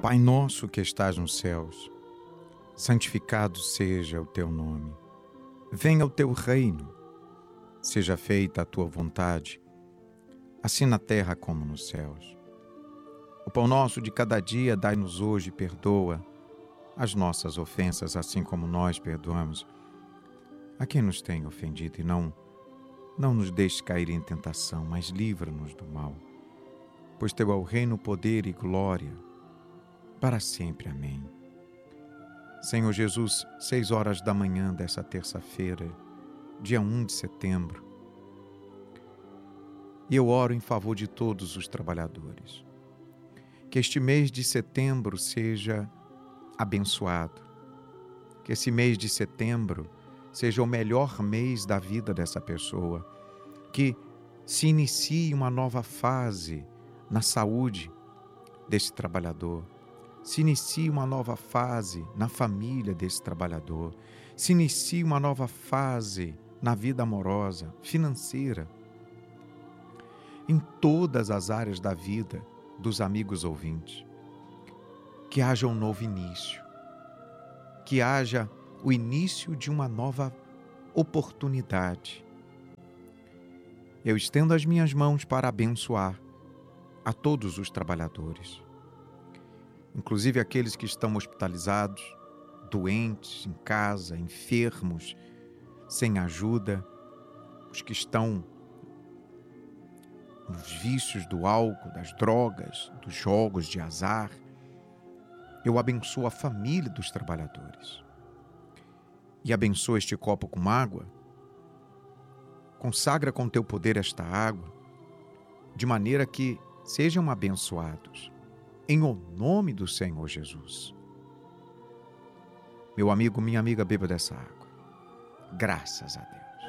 Pai nosso que estás nos céus, santificado seja o teu nome. Venha o teu reino, seja feita a tua vontade, assim na terra como nos céus. O pão nosso de cada dia dai-nos hoje e perdoa as nossas ofensas, assim como nós perdoamos a quem nos tem ofendido, e não nos deixes cair em tentação, mas livra-nos do mal. Pois teu é o reino, poder e glória, para sempre. Amém. Senhor Jesus, 6 horas da manhã dessa terça-feira, dia 1 de setembro, e eu oro em favor de todos os trabalhadores. Que este mês de setembro seja abençoado. Que esse mês de setembro seja o melhor mês da vida dessa pessoa. Que se inicie uma nova fase na saúde desse trabalhador. Se inicie uma nova fase na família desse trabalhador. Se inicie uma nova fase na vida amorosa, financeira. Em todas as áreas da vida dos amigos ouvintes. Que haja um novo início. Que haja o início de uma nova oportunidade. Eu estendo as minhas mãos para abençoar a todos os trabalhadores, inclusive aqueles que estão hospitalizados, doentes, em casa, enfermos, sem ajuda, os que estão nos vícios do álcool, das drogas, dos jogos de azar. Eu abençoo a família dos trabalhadores. E abençoa este copo com água. Consagra com teu poder esta água, de maneira que sejam abençoados, em o nome do Senhor Jesus. Meu amigo, minha amiga, beba dessa água. Graças a Deus.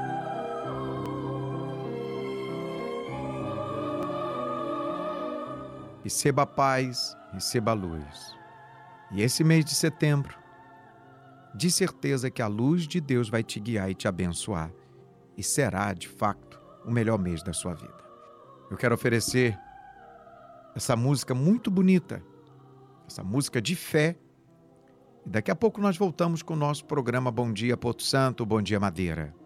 Receba a paz, receba a luz. E esse mês de setembro, de certeza que a luz de Deus vai te guiar e te abençoar. E será, de fato, o melhor mês da sua vida. Eu quero oferecer essa música muito bonita, essa música de fé. E daqui a pouco nós voltamos com o nosso programa Bom Dia Porto Santo, Bom Dia Madeira.